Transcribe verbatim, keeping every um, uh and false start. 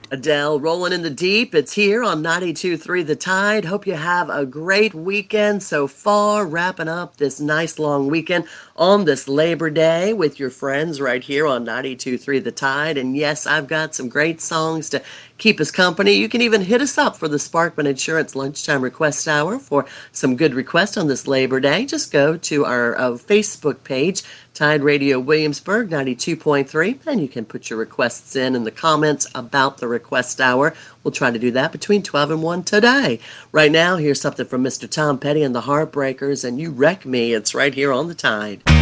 Adele, rolling in the deep. It's here on ninety-two point three The Tide. Hope you have a great weekend so far. Wrapping up this nice long weekend on this Labor Day with your friends right here on ninety-two point three The Tide. And yes, I've got some great songs to keep us company. You can even hit us up for the Sparkman Insurance Lunchtime Request Hour for some good requests on this Labor Day. Just go to our uh, Facebook page, Tide Radio Williamsburg ninety-two point three, and you can put your requests in in the comments about the request hour. We'll try to do that between twelve and one today. Right now, here's something from Mister Tom Petty and the Heartbreakers, and You Wreck Me. It's right here on the Tide.